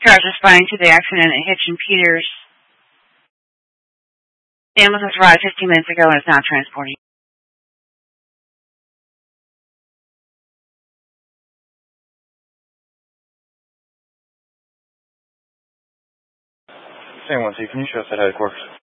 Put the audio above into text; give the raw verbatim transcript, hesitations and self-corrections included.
Cars responding to the accident at Hitch and Peters. The ambulance arrived fifteen minutes ago and is now transporting. San Juan, can you show us at headquarters?